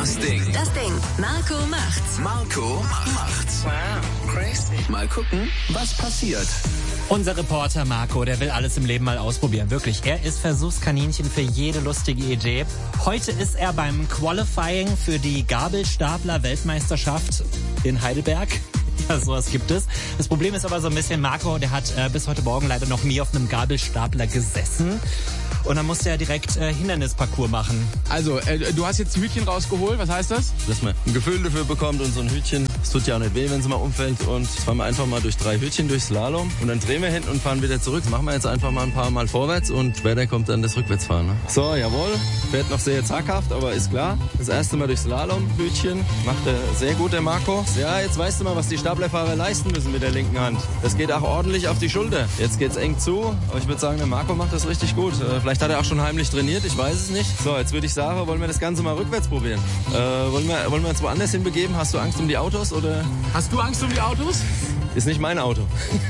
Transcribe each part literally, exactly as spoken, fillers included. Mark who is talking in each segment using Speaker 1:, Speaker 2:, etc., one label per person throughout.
Speaker 1: Das Ding.
Speaker 2: Das Ding. Marco macht's.
Speaker 1: Marco macht's.
Speaker 2: Wow, crazy.
Speaker 1: Mal gucken, was passiert.
Speaker 3: Unser Reporter Marco, der will alles im Leben mal ausprobieren. Wirklich, er ist Versuchskaninchen für jede lustige Idee. Heute ist er beim Qualifying für die Gabelstapler-Weltmeisterschaft in Heidelberg. Ja, sowas gibt es. Das Problem ist aber so ein bisschen, Marco, der hat äh, bis heute Morgen leider noch nie auf einem Gabelstapler gesessen. Und dann musste er direkt äh, Hindernisparcours machen.
Speaker 4: Also, äh, du hast jetzt ein Hütchen rausgeholt, was heißt das?
Speaker 5: Dass man ein Gefühl dafür bekommt und so ein Hütchen, es tut ja auch nicht weh, wenn es mal umfällt. Und jetzt fahren wir einfach mal durch drei Hütchen durch Slalom und dann drehen wir hinten und fahren wieder zurück. Das machen wir jetzt einfach mal ein paar Mal vorwärts und später kommt dann das Rückwärtsfahren. Ne? So, jawohl, fährt noch sehr zaghaft, aber ist klar. Das erste Mal durch Slalom, Hütchen, macht er sehr gut, der Marco. Ja, jetzt weißt du mal, was die Staplerfahrer leisten müssen mit der linken Hand. Das geht auch ordentlich auf die Schulter. Jetzt geht's eng zu, aber ich würde sagen, der Marco macht das richtig gut. Äh, vielleicht hat er auch schon heimlich trainiert, ich weiß es nicht. So, jetzt würde ich sagen, wollen wir das Ganze mal rückwärts probieren. Äh, wollen wir, wollen wir uns woanders hinbegeben? Hast du Angst um die Autos oder?
Speaker 4: Hast du Angst um die Autos?
Speaker 5: Ist nicht mein Auto.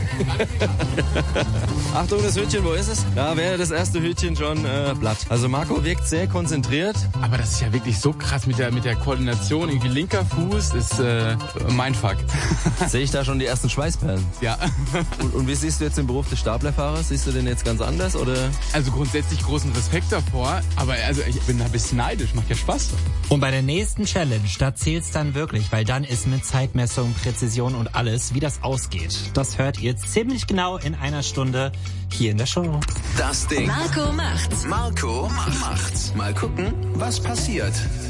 Speaker 5: Achtung, das Hütchen, wo ist es? Da wäre das erste Hütchen schon äh, platt. Also Marco wirkt sehr konzentriert.
Speaker 4: Aber das ist ja wirklich so krass mit der, mit der Koordination. Irgendwie linker Fuß ist äh, mein Fuck.
Speaker 5: Sehe ich da schon die ersten Schweißperlen?
Speaker 4: Ja.
Speaker 5: Und, und wie siehst du jetzt den Beruf des Staplerfahrers? Siehst du den jetzt ganz anders, oder?
Speaker 4: Also grundsätzlich großen Respekt davor. Aber also ich bin ein bisschen neidisch, macht ja Spaß.
Speaker 3: Und bei der nächsten Challenge, da zählt's dann wirklich, weil dann ist mit Zeitmessung, Präzision und alles, wie das ausgeht. Das hört ihr ziemlich genau in einer Stunde hier in der Show.
Speaker 1: Das Ding.
Speaker 2: Marco macht's.
Speaker 1: Marco macht's. Mal gucken, was passiert.